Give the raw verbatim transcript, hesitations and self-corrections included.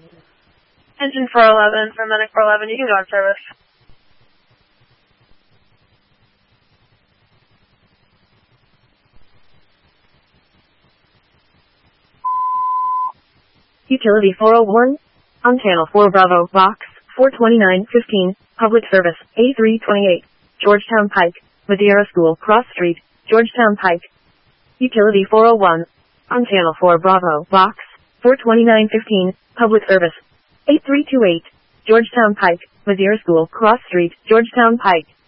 Engine four eleven for Medic four eleven, you can go on service. Utility four oh one, on channel four Bravo, box four twenty-nine fifteen, public service, A three twenty-eight, Georgetown Pike, Madeira School, Cross Street, Georgetown Pike. Utility four oh one, on channel four Bravo, box four twenty-nine fifteen, public service, eight three two eight, Georgetown Pike, Madeira School, Cross Street, Georgetown Pike.